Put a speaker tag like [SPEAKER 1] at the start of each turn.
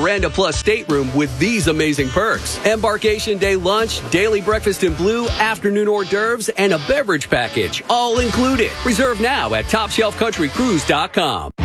[SPEAKER 1] Miranda Plus stateroom with these amazing perks. Embarkation day lunch, daily breakfast in blue, afternoon hors d'oeuvres, and a beverage package, all included. Reserve now at TopShelfCountryCruise.com.